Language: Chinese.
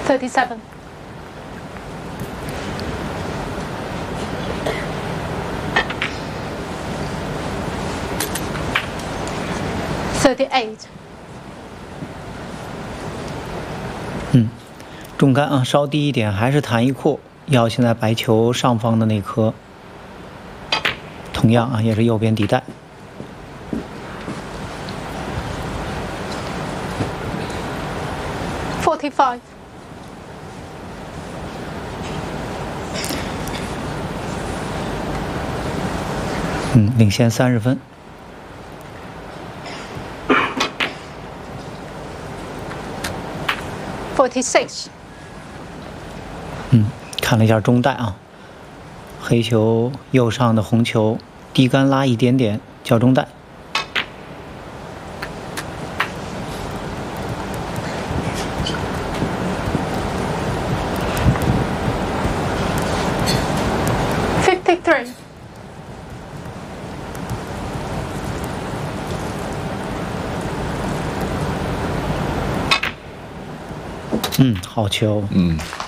37. 38. 中杆啊，稍低一点，还是弹一库，要现在白球上方的那颗，同样啊，也是右边底带。 45. 领先30分。 46. 看了一下中带啊，黑球右上的红球，低杆拉一点点，叫中带。 53. 好球。